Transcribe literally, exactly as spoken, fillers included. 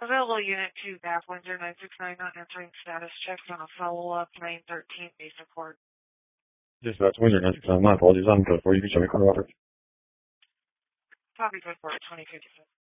Available Unit two, B A F one zero nine six nine, not answering status checks on a follow-up nine thirteen base report. Dispatch one zero nine six nine, my apologies, I'm code four, you can show me code Robert. Copy code four, twenty fifty-six.